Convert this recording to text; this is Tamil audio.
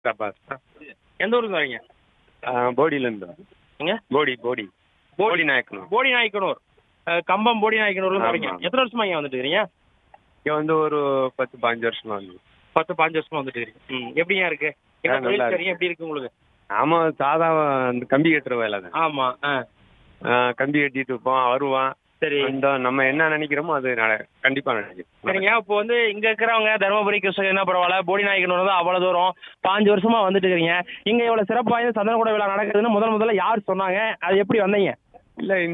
அப்பாஸ். எந்த ஊருக்கு வரீங்க? போடியிலேருந்து. எங்க? போடி போடி போடி நாயக்கனூர். போடி நாயக்கனூர். கம்பம் போடி நாயக்கனூர்ல வரீங்க. ஆமா. எத்தனை வருஷமா இங்க வந்துட்டு இருக்கீங்க? இங்கே வந்து ஒரு 10-15 வருஷமா வந்து. 10-15 வருஷமா வந்துட்டு இருக்கீங்க. எப்படிங்க இருக்கு? என்ன நல்லா தொழில் இருக்கு. சரிங்க எப்படி இருக்கு உங்களுக்கு? ஆமாம், சாதா அந்த கம்பி கட்டுற வேலை தான். ஆமா. கம்பி கட்டிட்டு இருப்போம், வருவான். சரி. இந்த நம்ம என்ன நினைக்கிறோமோ அது கண்டிப்பாக நினைக்கிறோம். சரிங்க. இப்போ வந்து இங்க இருக்கிறவங்க தருமபுரி கிருஷ்ணகிரி என்ன பரவாயில்ல, போடி நாயக்கனூர் வந்து அவ்வளவு தூரம் 5 வருஷமா வந்துட்டு இருக்கீங்க. இங்க இவ்வளவு சிறப்பு வாய்ந்த சந்தனக்கூட விழா நடக்குதுன்னு முதல்ல யார் சொன்னாங்க? அது எப்படி வந்தீங்க? இல்லை